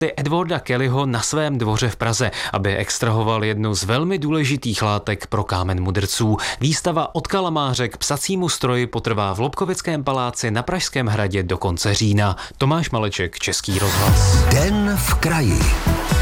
Edwarda Kellyho na svém dvoře v Praze, aby extrahoval jednu z velmi důležitých látek pro kámen mudrců. Výstava Od kalamáře k psacímu stroji potrvá v Lobkovickém paláci na Pražském hradě do konce října. Tomáš Maleček, Český rozhlas. Den v kraji.